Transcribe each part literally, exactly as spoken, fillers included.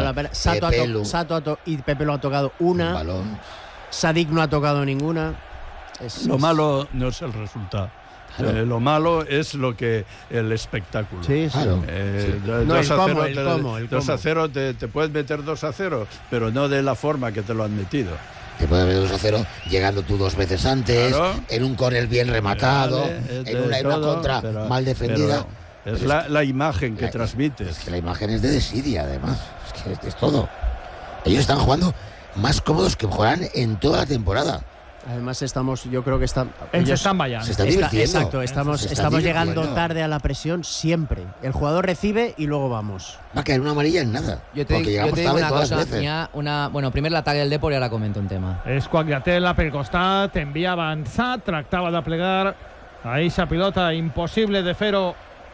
la pena. Sato, Pepe ha, to- Lu. Sato ha to- y Pepe lo ha tocado una. Un balón. Sadik no ha tocado ninguna. Es, Lo es- malo no es el resultado. Claro. Eh, lo malo es lo que el espectáculo. Sí, sí. Claro. Eh, Sí. do- No, dos el a cómo, cero el te- cómo, el dos a cómo. cero te, te puedes meter dos a cero, pero no de la forma que te lo han metido. Te puede ver dos a cero llegando tú dos veces antes, Claro. en un córner bien rematado, Vale, eh, en una, en una todo, contra pero- mal defendida. pero es Pero la, la imagen que la- transmites. Es que la imagen es de desidia, además. Es que es, es todo. Ellos están jugando más cómodos que jugarán en toda la temporada. Además estamos, yo creo que están. Ells ellos- estan ballant. Se están Está- divirtiendo. exacto, estamos, Se están estamos llegando divirtiendo. tarde a la presión siempre. El jugador recibe y luego vamos. Va a caer una amarilla en nada. Yo te, porque dic- llegamos jo te dic tarde una todas cosa, las veces. n'hi ha una... Bueno, primer l'atac del Depor i ara comento un tema. És Quagliatella pel costat, envia avançat, tractava de plegar a eixa pilota, impossible de fer-ho.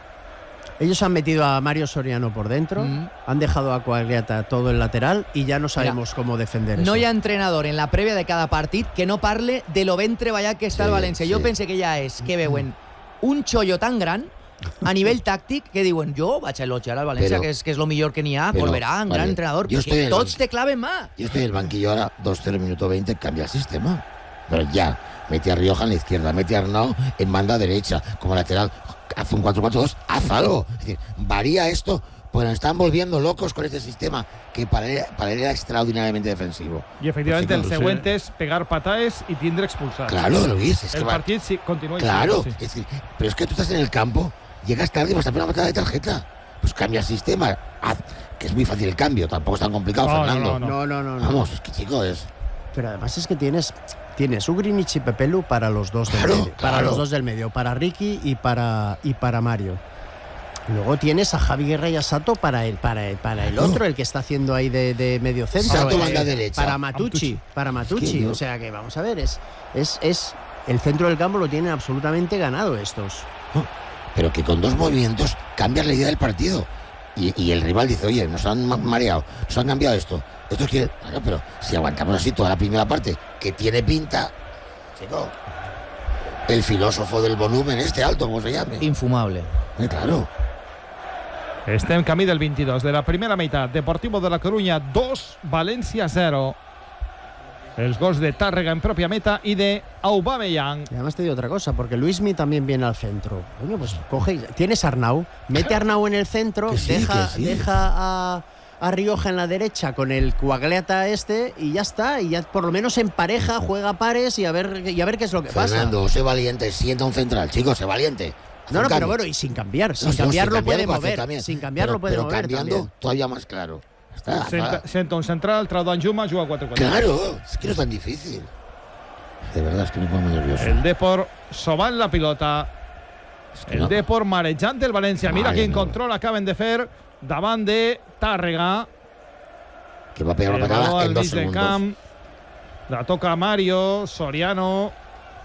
Ellos han metido a Mario Soriano por dentro, Mm. han dejado a Quagliata todo el lateral y ya no sabemos cómo defender No eso. hi ha entrenador en la prèvia de cada partit que no parle de lo ben treballat que està Sí, el València. Jo sí. pense que ja és que veuen un xollo tan gran a nivell tàctic que diuen jo vaig a elogiar al València, Pero- que és, que és lo millor que n'hi ha, pero, Corberán, vale, gran entrenador, yo estoy en que el tots banc- te claven mà. Yo estoy en el banquillo ahora, dos cero, minuto veinte, cambia el sistema. Pero ya, mete a Rioja en la izquierda, mete a Arnau en banda derecha, como lateral, hace un cuatro cuatro dos, haz algo. Es decir, varía esto, pues nos están volviendo locos con este sistema, que para él, para él era extraordinariamente defensivo. I efectivament Pues el sí, claro, següent sí. és pegar pataes i tindre expulsats. Claro, lo ves, es que El va- partit sí, continua Claro, així, sí. es decir, pero es que tú estás en el campo, llegas tarde y vas a poner una patada de tarjeta. Pues cambia el sistema, haz, que es muy fácil el cambio, tampoco es tan complicado, No, no, Fernando. no, No, no, no, no. Vamos, es que chico, es... Pero además es que tienes, tienes Ugrinic y Pepelu para los dos del Claro, medio. Para claro. los dos del medio, para Ricky y para, y para Mario. Luego tienes a Javi Guerra y a Sato para el, para el, para el Claro. otro, el que está haciendo ahí de, de medio centro. Sato eh, banda derecha. Para Matucci, para Matucci. que no. O sea que vamos a ver, es, es, es el centro del campo lo tienen absolutamente ganado estos. Pero que con dos movimientos cambias la idea del partido. Y, y el rival dice, oye, nos han ma- mareado, nos han cambiado esto. Esto quiere... Claro, pero si aguantamos así toda la primera parte, que tiene pinta, chico, el filósofo del volumen este alto, como se llame. Infumable. Eh, claro. Estem camí del veintidós de la primera meitat. Deportivo de la Coruña dos, València zero. Els gols de Tàrrega en pròpia meta i de Aubameyang. Y además te digo otra cosa, porque Luismi también viene al centro. Coño, pues coge, tienes a Arnau, mete a Arnau en el centro, Que sí, deja, que sí. deja a, a Rioja en la derecha con el Quagliata este y ya está. Y ya por lo menos en pareja juega pares y a ver, y a ver qué es lo que Fernando, sé valiente, sienta un central, chicos, sé valiente. Haz pasa. No, un no, pero cambio. bueno, y sin cambiar, sin No, no, cambiar lo cambiar puede lo hace mover. también. Sin cambiar pero, lo puede pero mover cambiando también. todavía más claro. Está, Senta, está- senta un central, trau d'Anjuma, juga quatre quatre. Claro, es que no es tan difícil. De verdad, es que me pongo muy nervioso. El Depor sobant la pilota. Es que El no. Depor marejant el València. Mira Mare quin meva. control acaben de fer davant de Tàrrega. Que va a pegar una El baló patada al en dos mig del segundos. camp. La toca Mario. Soriano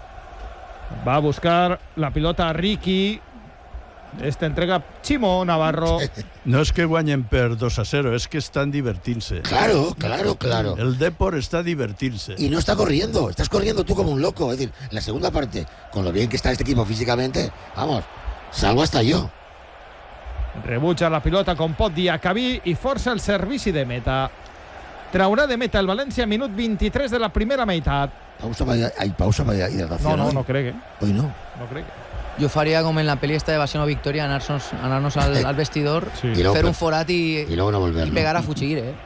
va a buscar la pilota a Ricky. Esta entrega Chimo Navarro. No és que guanyen per dos a cero, és que estan divertint-se. Claro, claro, claro. El Depor está divertirse. Y no está corriendo, estás corriendo tú como un loco. Es decir, en la segunda parte, con lo bien que está este equipo físicamente, vamos, salgo hasta yo. Rebutja la pilota com pot Diacabí i força el servici de meta. Traurà de meta el València minut vint-i-tres de la primera meitat. Pausa para, hay pausa para hidratación. No, no, hoy. no crec, eh? Hoy no. No crec. Jo faria com en la pel·li esta de Evasión o Victoria, anar-nos anar al, al vestidor, Sí. Y luego, fer un forat i, y luego no volver. i ¿no? pegar a fugir, eh?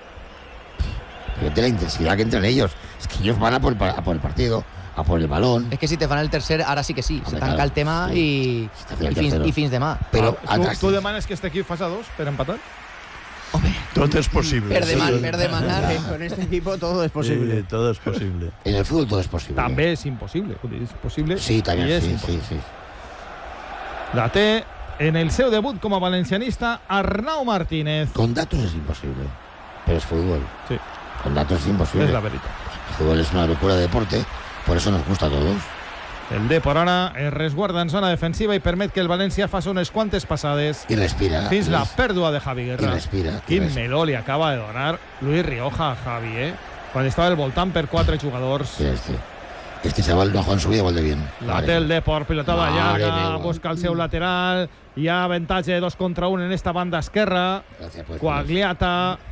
Pero de la intensidad que entran ellos. Es que ellos van a por, el, pa- a por el partido, a por el balón. És que si te fan el tercer, ara sí que sí. Se Home, tanca claro, el tema sí. i, Si te hacía el i, fins, tercero. i fins demà. Pero Ah, tu, atrás- tu demanes que este equip faci dos per empatar? Tot és possible. Per demà, Sí. per demanar. Eh, Con este equipo todo es posible. Sí, todo es posible. en el fútbol todo es posible. També és impossible. És possible. Sí, también, i és sí, sí, impossible. sí. La té en el seu debut com a valencianista Arnau Martínez. Con datos es imposible. Pero es fútbol. Sí, Con datos es imposible. és la veritat. El fútbol es una locura de deporte, por eso nos gusta a todos. El Depor ara es resguarda en zona defensiva i permet que el València faci unes quantes passades Y respira. fins la Luis. pèrdua de Javi Y Guerra. respira. y Quin respira. meló li acaba de donar Luis Rioja a Javi, eh? Quan estava al voltant per quatre jugadors. Mira este. Este chaval no juega en su vida igual de bien. La Madre té el mía. Depor, pilotada Mare llarga, meva. busca el seu lateral, hi ha avantatge de dos contra un en esta banda esquerra. Gracias, pues, Quagliata